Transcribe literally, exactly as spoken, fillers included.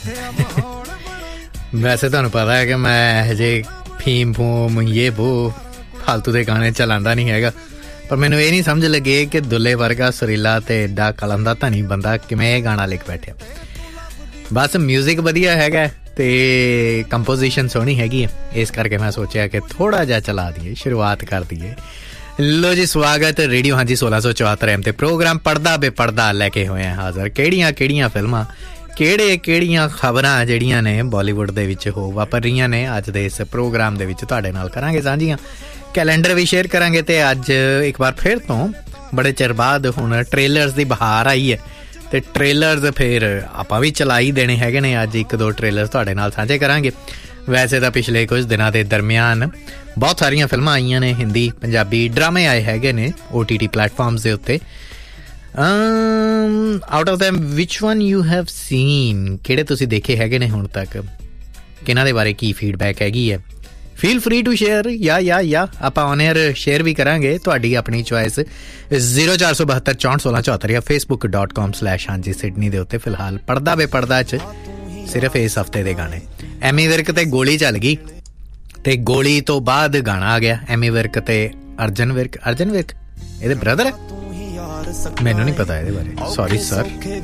ਵੈਸੇ ਤੁਹਾਨੂੰ ਪਤਾ ਹੈ ਕਿ ਮੈਂ ਹਜੇ ਫੀਮ ਫੂਮ ਇਹ ਵੋ ਫਾਲਤੂ ਦੇ ਗਾਣੇ ਚਲਾਉਂਦਾ ਨਹੀਂ ਹੈਗਾ, ਪਰ ਮੈਨੂੰ ਇਹ ਨਹੀਂ ਸਮਝ ਲੱਗੇ ਕਿ ਦੁੱਲੇ ਵਰਗਾ ਸੁਰੀਲਾ ਤੇ ਏਡਾ ਕਲੰਦਾ ਧਨੀ ਬੰਦਾ ਕਿਵੇਂ ਇਹ ਗਾਣਾ ਲਿਖ ਬੈਠਿਆ। ਬਸ ਮਿਊਜ਼ਿਕ ਵਧੀਆ ਹੈਗਾ ਤੇ ਕੰਪੋਜੀਸ਼ਨ ਸੋਹਣੀ ਹੈਗੀ ਹੈ, ਇਸ ਕਰਕੇ ਮੈਂ ਸੋਚਿਆ ਕਿ ਥੋੜਾ ਜਿਹਾ ਚਲਾ ਦਈਏ, ਸ਼ੁਰੂਆਤ ਕਰ ਦਈਏ। ਲੋ ਜੀ, ਸਵਾਗਤ ਰੇਡੀਓ ਹਾਂਜੀ ਸੋਲਾਂ ਸੌ ਚੁਹੱਤਰ ਐਮ ਤੇ ਪ੍ਰੋਗਰਾਮ ਪੜਦਾ ਬੇਪੜਦਾ ਲੈ ਕੇ ਹੋਏ ਹਾਜ਼ਰ। ਕਿਹੜੀਆਂ ਕਿਹੜੀਆਂ ਫਿਲਮਾਂ, ਕਿਹੜੇ ਕਿਹੜੀਆਂ ਖਬਰਾਂ ਜਿਹੜੀਆਂ ਨੇ ਬਾਲੀਵੁੱਡ ਦੇ ਵਿੱਚ ਹੋ ਵਾਪਰ ਰਹੀਆਂ ਨੇ, ਅੱਜ ਦੇ ਇਸ ਪ੍ਰੋਗਰਾਮ ਦੇ ਵਿੱਚ ਤੁਹਾਡੇ ਨਾਲ ਕਰਾਂਗੇ ਸਾਂਝੀਆਂ। ਕੈਲੰਡਰ ਵੀ ਸ਼ੇਅਰ ਕਰਾਂਗੇ ਤੇ ਅੱਜ ਇੱਕ ਵਾਰ ਫਿਰ ਤੋਂ ਬੜੇ ਚਿਰ ਬਾਅਦ ਹੁਣ ਟ੍ਰੇਲਰਸ ਦੀ ਬਹਾਰ ਆਈ ਹੈ ਤੇ ਟ੍ਰੇਲਰਸ ਫਿਰ ਆਪਾਂ ਵੀ ਚਲਾ ਹੀ ਦੇਣੇ ਹੈਗੇ ਨੇ। ਅੱਜ ਇੱਕ ਦੋ ਟ੍ਰੇਲਰ ਤੁਹਾਡੇ ਨਾਲ ਸਾਂਝੇ ਕਰਾਂਗੇ। ਵੈਸੇ ਤਾਂ ਪਿਛਲੇ ਕੁਝ ਦਿਨਾਂ ਦੇ ਦਰਮਿਆਨ ਬਹੁਤ ਸਾਰੀਆਂ ਫਿਲਮਾਂ ਆਈਆਂ ਨੇ, ਹਿੰਦੀ ਪੰਜਾਬੀ ਡਰਾਮੇ ਆਏ ਹੈਗੇ ਨੇ ਓ ਟੀ ਟੀ ਪਲੈਟਫਾਰਮਸ ਦੇ ਉੱਤੇ। Out of them which one you have seen, ਕਿਹੜੇ ਤੁਸੀਂ ਦੇਖੇ ਹੈਗੇ ਨੇ ਹੁਣ ਤੱਕ, ਕਿਹਨਾਂ ਦੇ ਬਾਰੇ ਕੀ ਫੀਡਬੈਕ ਹੈਗੀ ਹੈ, ਫੀਲ ਫਰੀ ਟੂ ਸ਼ੇਅਰ। ਯਾ ਯਾ ਯਾ ਆਪਾਂ ਔਨ ਏਅਰ ਸ਼ੇਅਰ ਵੀ ਕਰਾਂਗੇ, ਤੁਹਾਡੀ ਆਪਣੀ ਚੋਇਸ। ਜ਼ੀਰੋ ਚਾਰ ਸੌ ਬਹੱਤਰ ਚੌਂਹਠ ਸੋਲਾਂ ਚੌਹੱਤਰ ਜਾਂ ਫੇਸਬੁੱਕ ਡਾਟ ਕਾਮ ਸਲੈਸ਼ ਹਾਂਜੀ ਸਿਡਨੀ ਦੇ ਉੱਤੇ। ਫਿਲਹਾਲ ਪੜਦਾ ਬੇਪੜਦਾ 'ਚ ਸਿਰਫ ਇਸ ਹਫ਼ਤੇ ਦੇ ਗਾਣੇ। ਐਮੀ ਵਿਰਕ ਤੇ ਗੋਲੀ ਚੱਲ ਗਈ ਤੇ ਗੋਲੀ ਤੋਂ ਬਾਅਦ ਗਾਣਾ ਆ ਗਿਆ ਐਮੀ ਵਿਰਕ ਤੇ ਅਰਜਨ ਵਿਰਕ। ਅਰਜਨ ਵਿਰਕ ਇਹਦੇ ਬ੍ਰਦਰ ਹੈ, ਮੈਨੂੰ ਨਹੀਂ ਪਤਾ ਇਹਦੇ ਬਾਰੇ, ਸੌਰੀ ਸਰ।